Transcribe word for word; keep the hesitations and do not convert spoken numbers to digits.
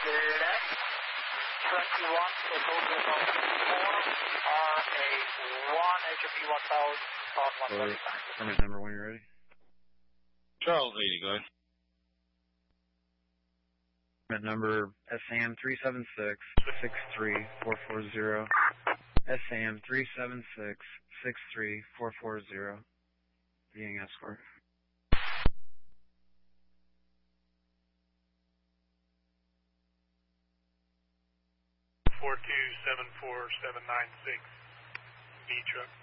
left, twenty-one, take over about four, R A one, H O P one thousand, on one thirty-five. Permit number when you're ready. Charles eighty, go ahead. Permit number S A M three seven six, six three four four zero. S A M three seven six, six three four four zero. Being escort. four two seven four seven nine six, B truck.